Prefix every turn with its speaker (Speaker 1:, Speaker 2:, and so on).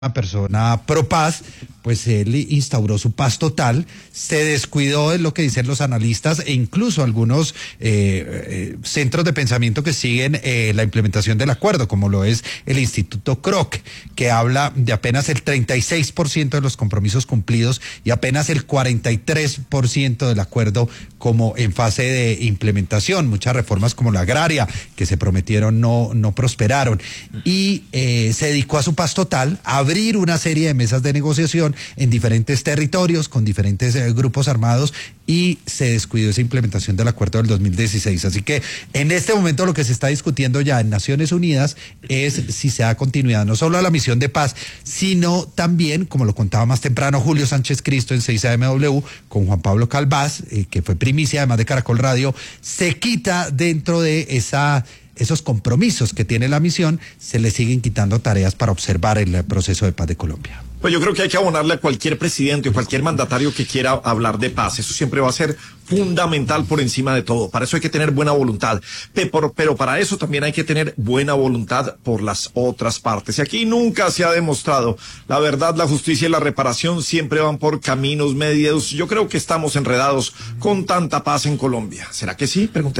Speaker 1: una persona pro paz, pues él instauró su paz total, se descuidó, es lo que dicen los analistas, e incluso algunos centros de pensamiento que siguen la implementación del acuerdo, como lo es el Instituto Kroc, que habla de apenas el 36% de los compromisos cumplidos y apenas el 43% del acuerdo como en fase de implementación. Muchas reformas como la agraria que se prometieron no prosperaron, y se dedicó a su paz total, a abrir una serie de mesas de negociación en diferentes territorios con diferentes grupos armados, y se descuidó esa implementación del acuerdo del 2016. Así que en este momento lo que se está discutiendo ya en Naciones Unidas es si se da continuidad no solo a la misión de paz, sino también, como lo contaba más temprano Julio Sánchez Cristo en 6AMW con Juan Pablo Calvás, que fue primicia además de Caracol Radio, se quita dentro de esos compromisos que tiene la misión, se le siguen quitando tareas para observar el proceso de paz de Colombia.
Speaker 2: Pues yo creo que hay que abonarle a cualquier presidente o cualquier mandatario que quiera hablar de paz. Eso siempre va a ser fundamental por encima de todo. Para eso hay que tener buena voluntad. Pero para eso también hay que tener buena voluntad por las otras partes. Y aquí nunca se ha demostrado. La verdad, la justicia y la reparación siempre van por caminos medios. Yo creo que estamos enredados con tanta paz en Colombia. ¿Será que sí? Pregunté.